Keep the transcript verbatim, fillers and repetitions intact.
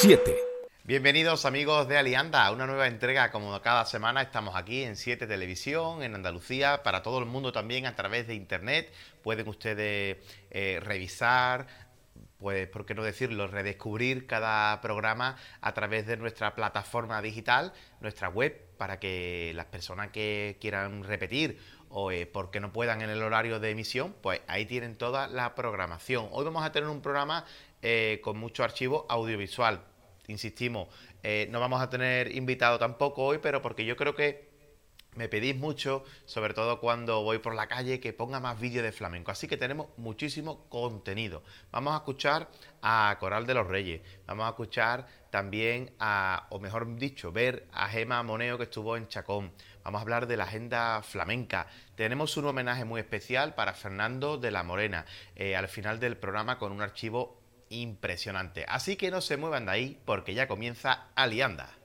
siete. Bienvenidos amigos de Alianda a una nueva entrega. Como cada semana estamos aquí en siete Televisión, en Andalucía, para todo el mundo también a través de internet. Pueden ustedes eh, revisar, pues por qué no decirlo, redescubrir cada programa a través de nuestra plataforma digital, nuestra web, para que las personas que quieran repetir o eh, porque no puedan en el horario de emisión, pues ahí tienen toda la programación. Hoy vamos a tener un programa eh, con mucho archivo audiovisual. Insistimos, eh, no vamos a tener invitado tampoco hoy, pero porque yo creo que me pedís mucho, sobre todo cuando voy por la calle, que ponga más vídeos de flamenco. Así que tenemos muchísimo contenido. Vamos a escuchar a Coral de los Reyes. Vamos a escuchar también a, o mejor dicho, ver a Gema Moneo, que estuvo en Chacón. Vamos a hablar de la agenda flamenca. Tenemos un homenaje muy especial para Fernando de la Morena, eh, al final del programa, con un archivo impresionante. Así que no se muevan de ahí porque ya comienza Alianda.